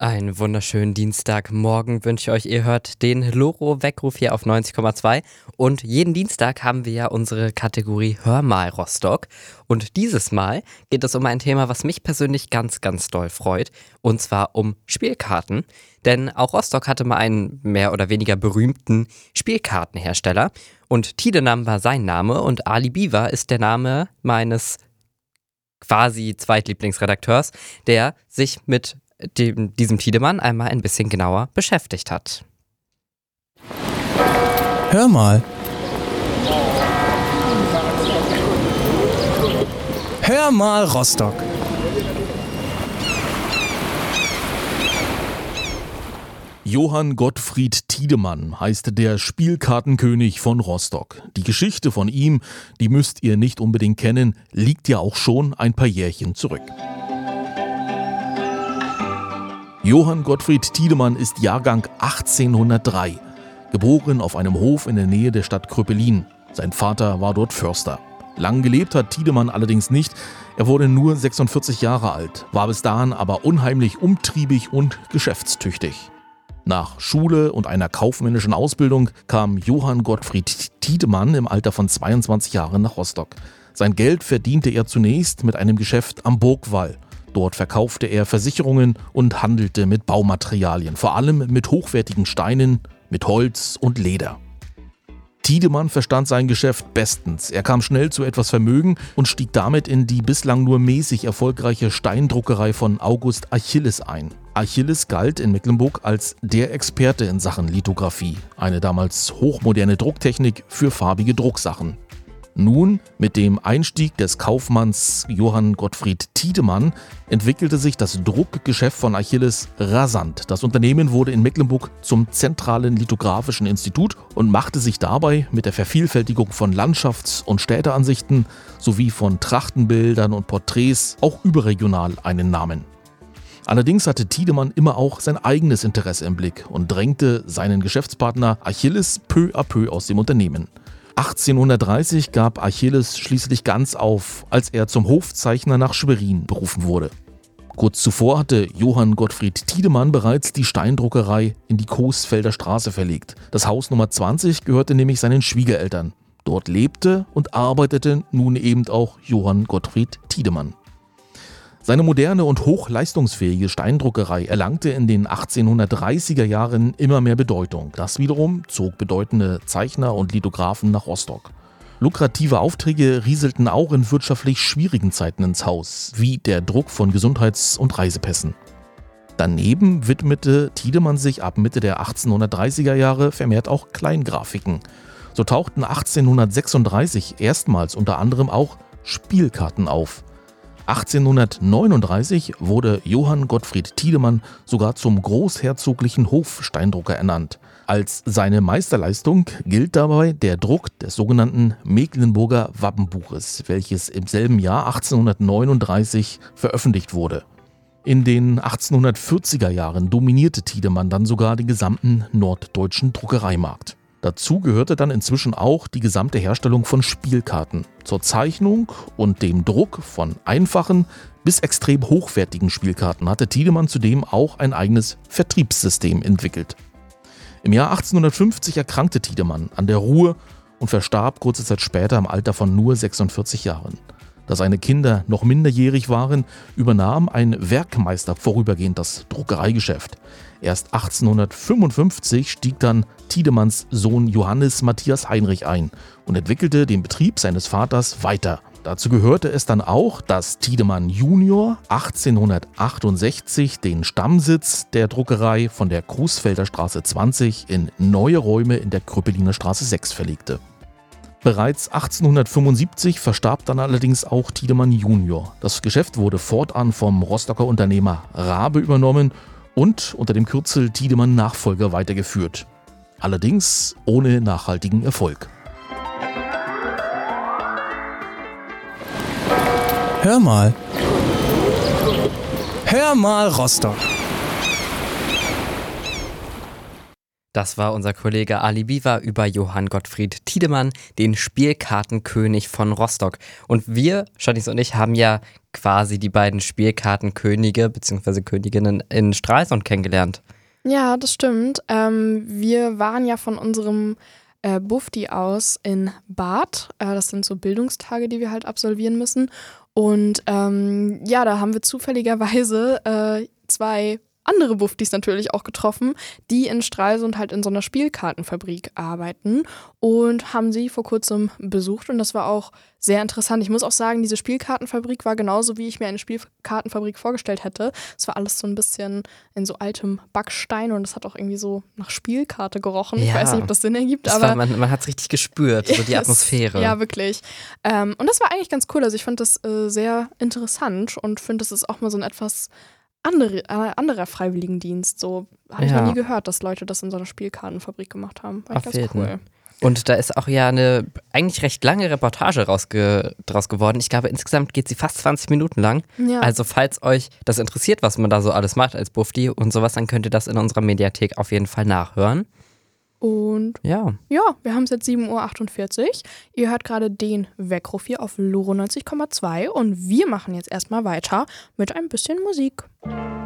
Einen wunderschönen Dienstagmorgen wünsche ich euch. Ihr hört den Loro-Weckruf hier auf 90,2 und jeden Dienstag haben wir ja unsere Kategorie Hör mal Rostock und dieses Mal geht es um ein Thema, was mich persönlich ganz, ganz doll freut und zwar um Spielkarten, denn auch Rostock hatte mal einen mehr oder weniger berühmten Spielkartenhersteller und Tiedemann war sein Name und Ali Biwa ist der Name meines quasi Zweitlieblingsredakteurs, der sich mit diesem Tiedemann einmal ein bisschen genauer beschäftigt hat. Hör mal. Hör mal Rostock. Johann Gottfried Tiedemann heißt der Spielkartenkönig von Rostock. Die Geschichte von ihm, die müsst ihr nicht unbedingt kennen, liegt ja auch schon ein paar Jährchen zurück. Johann Gottfried Tiedemann ist Jahrgang 1803, geboren auf einem Hof in der Nähe der Stadt Kröpelin. Sein Vater war dort Förster. Lang gelebt hat Tiedemann allerdings nicht, er wurde nur 46 Jahre alt, war bis dahin aber unheimlich umtriebig und geschäftstüchtig. Nach Schule und einer kaufmännischen Ausbildung kam Johann Gottfried Tiedemann im Alter von 22 Jahren nach Rostock. Sein Geld verdiente er zunächst mit einem Geschäft am Burgwall. Dort verkaufte er Versicherungen und handelte mit Baumaterialien, vor allem mit hochwertigen Steinen, mit Holz und Leder. Tiedemann verstand sein Geschäft bestens. Er kam schnell zu etwas Vermögen und stieg damit in die bislang nur mäßig erfolgreiche Steindruckerei von August Achilles ein. Achilles galt in Mecklenburg als der Experte in Sachen Lithografie, eine damals hochmoderne Drucktechnik für farbige Drucksachen. Nun, mit dem Einstieg des Kaufmanns Johann Gottfried Tiedemann, entwickelte sich das Druckgeschäft von Achilles rasant. Das Unternehmen wurde in Mecklenburg zum zentralen lithographischen Institut und machte sich dabei mit der Vervielfältigung von Landschafts- und Städteansichten sowie von Trachtenbildern und Porträts auch überregional einen Namen. Allerdings hatte Tiedemann immer auch sein eigenes Interesse im Blick und drängte seinen Geschäftspartner Achilles peu à peu aus dem Unternehmen. 1830 gab Achilles schließlich ganz auf, als er zum Hofzeichner nach Schwerin berufen wurde. Kurz zuvor hatte Johann Gottfried Tiedemann bereits die Steindruckerei in die Coesfelder Straße verlegt. Das Haus Nummer 20 gehörte nämlich seinen Schwiegereltern. Dort lebte und arbeitete nun eben auch Johann Gottfried Tiedemann. Seine moderne und hochleistungsfähige Steindruckerei erlangte in den 1830er Jahren immer mehr Bedeutung. Das wiederum zog bedeutende Zeichner und Lithografen nach Rostock. Lukrative Aufträge rieselten auch in wirtschaftlich schwierigen Zeiten ins Haus, wie der Druck von Gesundheits- und Reisepässen. Daneben widmete Tiedemann sich ab Mitte der 1830er Jahre vermehrt auch Kleingrafiken. So tauchten 1836 erstmals unter anderem auch Spielkarten auf. 1839 wurde Johann Gottfried Tiedemann sogar zum großherzoglichen Hofsteindrucker ernannt. Als seine Meisterleistung gilt dabei der Druck des sogenannten Mecklenburger Wappenbuches, welches im selben Jahr 1839 veröffentlicht wurde. In den 1840er Jahren dominierte Tiedemann dann sogar den gesamten norddeutschen Druckereimarkt. Dazu gehörte dann inzwischen auch die gesamte Herstellung von Spielkarten. Zur Zeichnung und dem Druck von einfachen bis extrem hochwertigen Spielkarten hatte Tiedemann zudem auch ein eigenes Vertriebssystem entwickelt. Im Jahr 1850 erkrankte Tiedemann an der Ruhr und verstarb kurze Zeit später im Alter von nur 46 Jahren. Da seine Kinder noch minderjährig waren, übernahm ein Werkmeister vorübergehend das Druckereigeschäft. Erst 1855 stieg dann Tiedemanns Sohn Johannes Matthias Heinrich ein und entwickelte den Betrieb seines Vaters weiter. Dazu gehörte es dann auch, dass Tiedemann Junior 1868 den Stammsitz der Druckerei von der Coesfelder Straße 20 in neue Räume in der Kröpeliner Straße 6 verlegte. Bereits 1875 verstarb dann allerdings auch Tiedemann Junior. Das Geschäft wurde fortan vom Rostocker Unternehmer Rabe übernommen und unter dem Kürzel Tiedemann Nachfolger weitergeführt. Allerdings ohne nachhaltigen Erfolg. Hör mal. Hör mal Rostock. Das war unser Kollege Ali Biwa über Johann Gottfried Tiedemann, den Spielkartenkönig von Rostock. Und wir, Shanice und ich, haben ja quasi die beiden Spielkartenkönige bzw. Königinnen in Stralsund kennengelernt. Ja, das stimmt. Wir waren ja von unserem Bufdi aus in Bad. Das sind so Bildungstage, die wir halt absolvieren müssen. Und da haben wir zufälligerweise 2 andere Buftis natürlich auch getroffen, die in Stralsund halt in so einer Spielkartenfabrik arbeiten und haben sie vor kurzem besucht und das war auch sehr interessant. Ich muss auch sagen, diese Spielkartenfabrik war genauso, wie ich mir eine Spielkartenfabrik vorgestellt hätte. Es war alles so ein bisschen in so altem Backstein und es hat auch irgendwie so nach Spielkarte gerochen. Ja. Ich weiß nicht, ob das Sinn ergibt, aber Man hat es richtig gespürt, so die Atmosphäre. ja, wirklich. Und das war eigentlich ganz cool. Also ich fand das sehr interessant und finde, das ist auch mal so ein etwas anderer Freiwilligendienst. So habe ich noch nie gehört, dass Leute das in so einer Spielkartenfabrik gemacht haben. War echt ganz cool. Und da ist auch ja eine eigentlich recht lange Reportage draus geworden. Ich glaube, insgesamt geht sie fast 20 Minuten lang. Ja. Also falls euch das interessiert, was man da so alles macht als Bufdi und sowas, dann könnt ihr das in unserer Mediathek auf jeden Fall nachhören. Und ja, wir haben es jetzt 7:48 Uhr. Ihr hört gerade den Weckruf auf Loro 90,2 und wir machen jetzt erstmal weiter mit ein bisschen Musik.